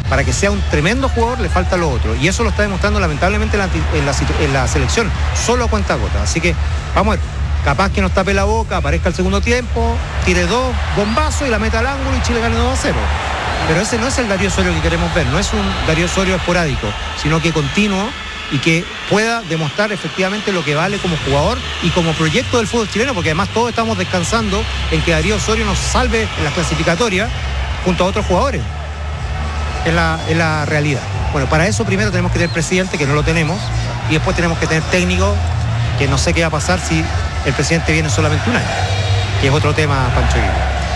para que sea un tremendo jugador le falta lo otro. Y eso lo está demostrando lamentablemente en la selección, solo a cuentagotas. Así que vamos a ver, capaz que nos tape la boca, aparezca el segundo tiempo, tire 2 bombazos y la meta al ángulo y Chile gane 2-0. Pero ese no es el Darío Osorio que queremos ver, no es un Darío Osorio esporádico, sino que continuo y que pueda demostrar efectivamente lo que vale como jugador y como proyecto del fútbol chileno, porque además todos estamos descansando en que Darío Osorio nos salve en las clasificatorias junto a otros jugadores. Es la realidad. Bueno, para eso primero tenemos que tener presidente, que no lo tenemos, y después tenemos que tener técnico, que no sé qué va a pasar si el presidente viene solamente un año, que es otro tema, Pancho Aguirre.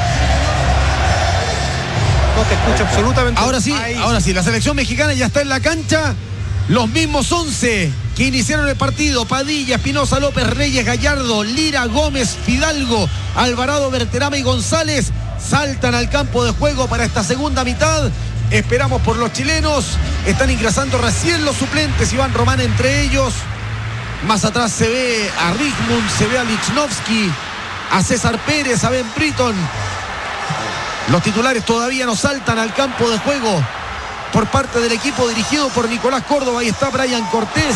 No te escucho absolutamente. Ahora sí, la selección mexicana ya está en la cancha. Los mismos 11 que iniciaron el partido: Padilla, Espinosa, López, Reyes, Gallardo, Lira, Gómez, Fidalgo, Alvarado, Berterame y González saltan al campo de juego para esta segunda mitad. Esperamos por los chilenos. Están ingresando recién los suplentes, Iván Román entre ellos. Más atrás se ve a Richmond, se ve a Lichnowsky, a César Pérez, a Ben Britton. Los titulares todavía no saltan al campo de juego por parte del equipo dirigido por Nicolás Córdoba. Ahí está Brian Cortés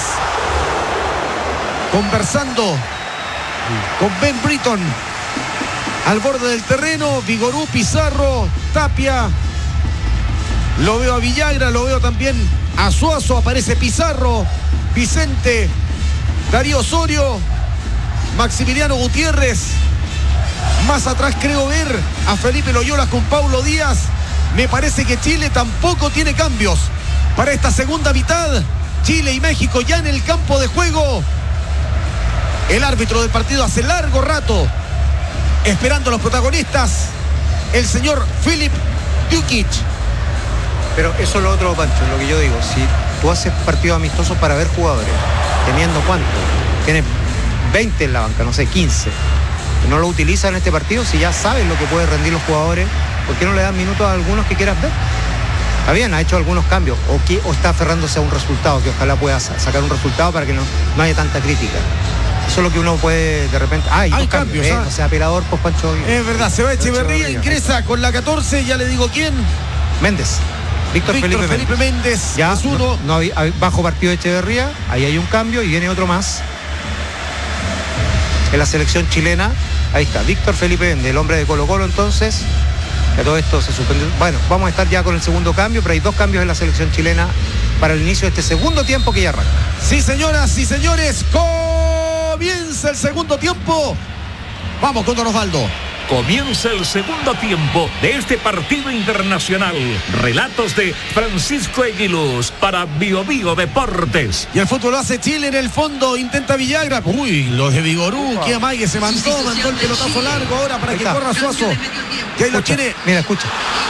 conversando con Ben Britton al borde del terreno. Vigorú, Pizarro, Tapia. Lo veo a Villagra, lo veo también a Suazo. Aparece Pizarro, Vicente, Darío Osorio, Maximiliano Gutiérrez. Más atrás creo ver a Felipe Loyola con Paulo Díaz. Me parece que Chile tampoco tiene cambios para esta segunda mitad. Chile y México ya en el campo de juego. El árbitro del partido hace largo rato esperando a los protagonistas, el señor Filip Dukic. Pero eso es lo otro, Pancho, lo que yo digo. Si tú haces partidos amistosos para ver jugadores, teniendo ¿cuánto? Tienes 20 en la banca, no sé, 15. No lo utilizan en este partido, si ya sabes lo que pueden rendir los jugadores, ¿por qué no le dan minutos a algunos que quieras ver? Está bien, ha hecho algunos cambios, o está aferrándose a un resultado, que ojalá pueda sacar un resultado para que no haya tanta crítica. Eso es lo que uno puede de repente... Hay dos cambios, o sea, apelador, pues Pancho. Es verdad, se va Echeverría, ingresa con la 14, ya le digo quién. Méndez. Víctor Felipe Méndez. Ya es uno. No bajo partido de Echeverría, ahí hay un cambio y viene otro más. En la selección chilena, ahí está, Víctor Felipe Méndez, el hombre de Colo-Colo entonces. Que todo esto se suspendió. Bueno, vamos a estar ya con el segundo cambio, pero hay 2 cambios en la selección chilena para el inicio de este segundo tiempo que ya arranca. Sí, señoras y señores, comienza el segundo tiempo. Vamos con Don Osvaldo. Comienza el segundo tiempo de este partido internacional. Relatos de Francisco Eguiluz para Bio Bio Deportes. Y el fútbol lo hace Chile en el fondo. Intenta Villagra. Uy, los de Vigorú. Que amague se mandó el pelotazo largo ahora para que corra Suazo. Que ahí lo tiene. Mira, escucha.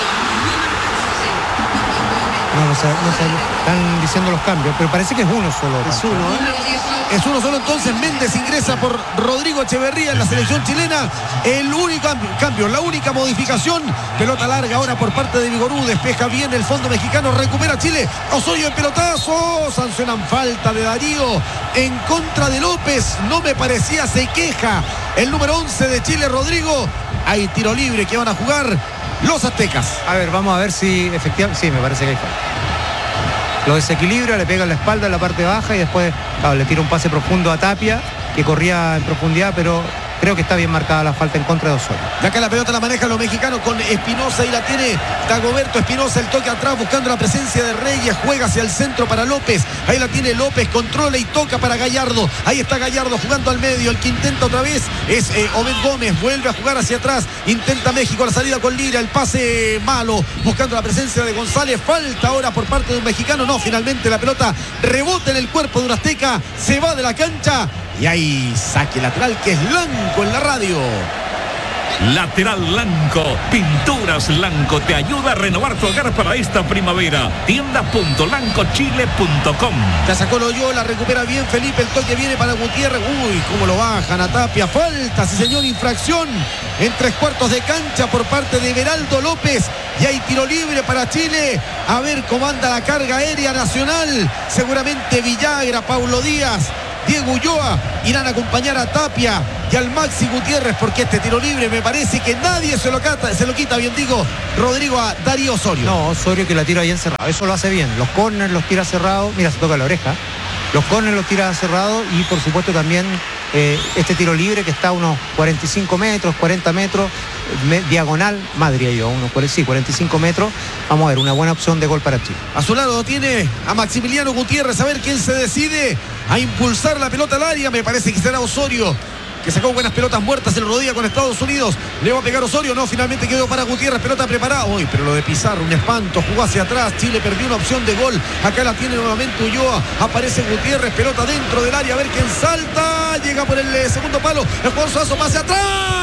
No sé, están diciendo los cambios, pero parece que es uno solo. Es uno, Es uno solo, entonces Méndez ingresa por Rodrigo Echeverría en la selección chilena. El único cambio, la única modificación. Pelota larga ahora por parte de Vigorú. Despeja bien el fondo mexicano. Recupera Chile. Osorio en pelotazo. Sancionan falta de Darío en contra de López. No me parecía, se queja el número 11 de Chile, Rodrigo. Hay tiro libre que van a jugar los aztecas. A ver, vamos a ver si efectivamente... Sí, me parece que hay falta. Lo desequilibra, le pega en la espalda en la parte baja y después le tira un pase profundo a Tapia, que corría en profundidad, pero creo que está bien marcada la falta en contra de Osorio. De acá la pelota la manejan los mexicanos con Espinosa y la tiene Dagoberto Espinosa, el toque atrás buscando la presencia de Reyes, juega hacia el centro para López, ahí la tiene López, controla y toca para Gallardo, ahí está Gallardo jugando al medio, el que intenta otra vez es Obed Gómez, vuelve a jugar hacia atrás, intenta México la salida con Lira, el pase malo, buscando la presencia de González, falta ahora por parte de un mexicano, no, finalmente la pelota rebota en el cuerpo de un azteca, se va de la cancha. Y hay saque lateral que es Lanco en la radio. Lateral Lanco. Pinturas Lanco te ayuda a renovar tu hogar para esta primavera. Tienda.lancochile.com. Ya sacó Loyola, recupera bien Felipe, el toque viene para Gutiérrez. Uy, cómo lo bajan a Tapia. Falta, sí señor, infracción en 3/4 de cancha por parte de Beraldo López. Y hay tiro libre para Chile. A ver cómo anda la carga aérea nacional. Seguramente Villagra, Paulo Díaz. Diego Ulloa. Irán a acompañar a Tapia y al Maxi Gutiérrez, porque este tiro libre me parece que nadie se lo quita, bien digo, Rodrigo, a Darío Osorio. No, Osorio que la tira bien cerrado, eso lo hace bien. Los córners los tira cerrados, mira, se toca la oreja. Los córners los tira cerrados y por supuesto también este tiro libre que está a unos 45 metros, 40 metros, diagonal, más diría yo, unos 45 metros. Vamos a ver, una buena opción de gol para Chile. A su lado tiene a Maximiliano Gutiérrez, a ver quién se decide a impulsar la pelota al área. Me parece que será Osorio, que sacó buenas pelotas muertas el rodilla con Estados Unidos. Le va a pegar Osorio, no, finalmente quedó para Gutiérrez, pelota preparada. Uy, pero lo de Pizarro, un espanto, jugó hacia atrás, Chile perdió una opción de gol. Acá la tiene nuevamente Ulloa, aparece Gutiérrez, pelota dentro del área, a ver quién salta, llega por el segundo palo, el jugador Suazo, pase atrás.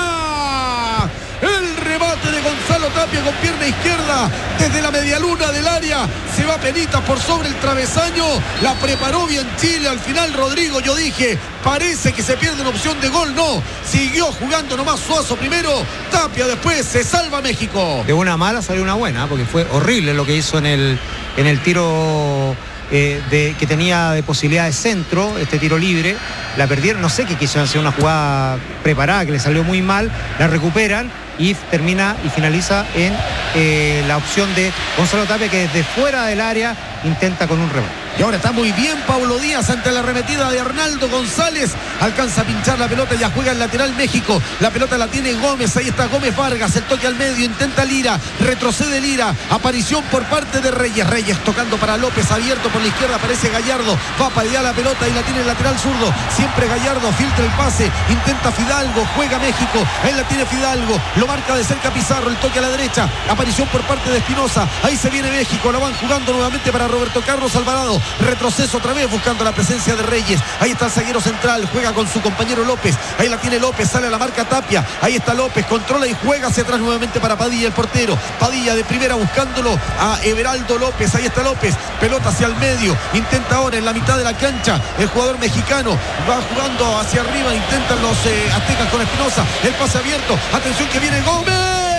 El remate de Gonzalo Tapia con pierna izquierda desde la medialuna del área. Se va penita por sobre el travesaño. La preparó bien Chile. Al final, Rodrigo, yo dije, parece que se pierde una opción de gol. No, siguió jugando nomás Suazo primero. Tapia después, se salva México. De una mala salió una buena, porque fue horrible lo que hizo en el tiro que tenía de posibilidad de centro, este tiro libre. La perdieron, no sé qué quisieron hacer, una jugada preparada que le salió muy mal. La recuperan y termina y finaliza en la opción de Gonzalo Tapia, que desde fuera del área intenta con un remate. Y ahora está muy bien Paulo Díaz ante la arremetida de Arnaldo González. Alcanza a pinchar la pelota, ya juega el lateral México. La pelota la tiene Gómez, ahí está Gómez Vargas, el toque al medio, intenta Lira, retrocede Lira. Aparición por parte de Reyes. Reyes tocando para López, abierto por la izquierda, aparece Gallardo. Va a paliar la pelota y la tiene el lateral zurdo. Siempre Gallardo, filtra el pase, intenta Fidalgo, juega México. Ahí la tiene Fidalgo, lo marca de cerca Pizarro, el toque a la derecha. Aparición por parte de Espinosa. Ahí se viene México, la van jugando nuevamente para Roberto Carlos Alvarado. Retroceso otra vez buscando la presencia de Reyes. Ahí está el zaguero central, juega con su compañero López. Ahí la tiene López, sale a la marca Tapia. Ahí está López, controla y juega hacia atrás nuevamente para Padilla, el portero. Padilla de primera buscándolo a Everaldo López. Ahí está López, pelota hacia el medio. Intenta ahora en la mitad de la cancha el jugador mexicano. Va jugando hacia arriba, intentan los aztecas con Espinosa. El pase abierto, atención que viene Gómez.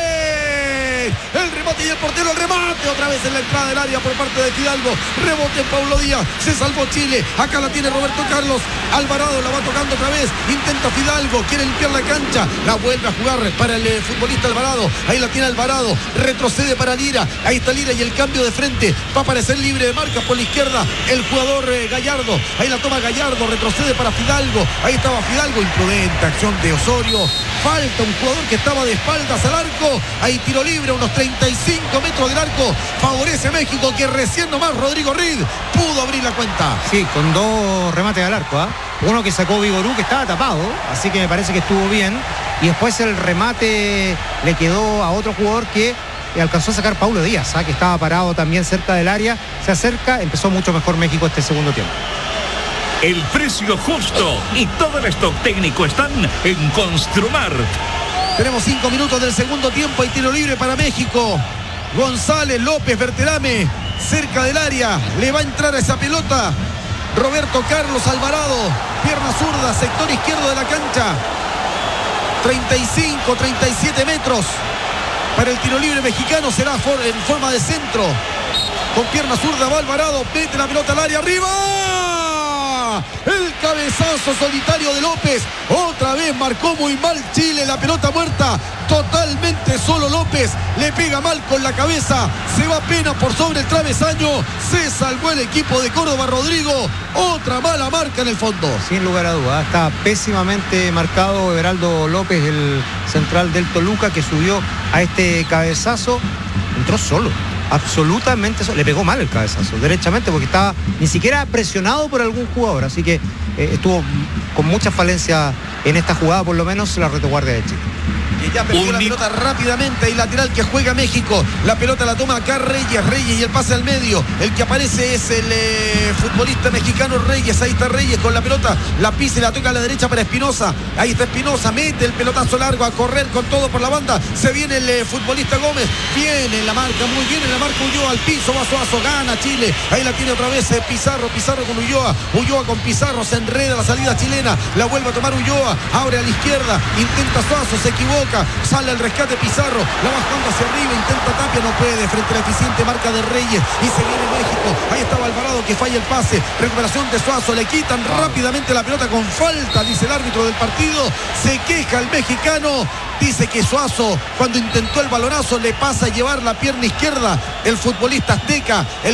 El remate y el portero, el remate otra vez en la entrada del área por parte de Fidalgo. Rebote en Paulo Díaz, se salvó Chile. Acá la tiene Roberto Carlos Alvarado, la va tocando otra vez. Intenta Fidalgo, quiere limpiar la cancha, la vuelve a jugar para el futbolista Alvarado. Ahí la tiene Alvarado, retrocede para Lira. Ahí está Lira y el cambio de frente. Va a aparecer libre de marca por la izquierda el jugador Gallardo. Ahí la toma Gallardo, retrocede para Fidalgo. Ahí estaba Fidalgo, imprudente acción de Osorio. Falta un jugador que estaba de espaldas al arco. Ahí tiro libre, unos 35 metros del arco. Favorece a México, que recién nomás Rodrigo Reed pudo abrir la cuenta. Sí, con dos remates al arco, ¿eh? Uno que sacó Vigorú, que estaba tapado, así que me parece que estuvo bien. Y después el remate le quedó a otro jugador que alcanzó a sacar Paulo Díaz, que estaba parado también cerca del área. Se acerca, empezó mucho mejor México este segundo tiempo. El precio justo y todo el stock técnico están en Construmart. Tenemos 5 minutos del segundo tiempo y tiro libre para México. González, López, Berterame, cerca del área. Le va a entrar a esa pelota Roberto Carlos Alvarado. Pierna zurda, sector izquierdo de la cancha. 35, 37 metros. Para el tiro libre mexicano será en forma de centro. Con pierna zurda va Alvarado, mete la pelota al área, arriba. El cabezazo solitario de López. Otra vez marcó muy mal Chile. La pelota muerta. Totalmente solo López. Le pega mal con la cabeza. Se va pena por sobre el travesaño. Se salvó el equipo de Córdoba, Rodrigo. Otra mala marca en el fondo. Sin lugar a dudas. Está pésimamente marcado Everaldo López, el central del Toluca, que subió a este cabezazo. Entró solo. Absolutamente, le pegó mal el cabezazo, derechamente, porque estaba ni siquiera presionado por algún jugador, así que estuvo con mucha falencia en esta jugada, por lo menos la retaguardia de Chile. Que ya perdió la pelota rápidamente. Y lateral que juega México. La pelota la toma acá Reyes y el pase al medio. El que aparece es el futbolista mexicano Reyes. Ahí está Reyes con la pelota. La pisa y la toca a la derecha para Espinosa. Ahí está Espinosa. Mete el pelotazo largo a correr con todo por la banda. Se viene el futbolista Gómez. Viene en la marca, muy bien en la marca Ulloa al piso. Va Suazo, gana Chile. Ahí la tiene otra vez Pizarro con Ulloa. Ulloa con Pizarro. Se enreda la salida chilena. La vuelve a tomar Ulloa. Abre a la izquierda. Intenta Suazo. Se equivoca. toca, sale al rescate Pizarro, la va jugando hacia arriba, intenta Tapia, no puede, frente a la eficiente marca de Reyes, y se viene México, ahí estaba Alvarado que falla el pase, recuperación de Suazo, le quitan rápidamente la pelota con falta, dice el árbitro del partido, se queja el mexicano, dice que Suazo cuando intentó el balonazo le pasa a llevar la pierna izquierda, el futbolista azteca,